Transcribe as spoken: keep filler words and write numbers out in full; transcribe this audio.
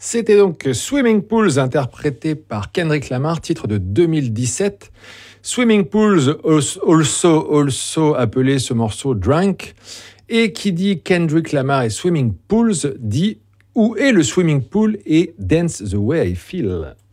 C'était donc Swimming Pools interprété par Kendrick Lamar, titre de deux mille dix-sept. Swimming Pools, also, also appelé ce morceau Drunk. Et qui dit Kendrick Lamar et Swimming Pools dit où est le swimming pool et Dance the Way I Feel.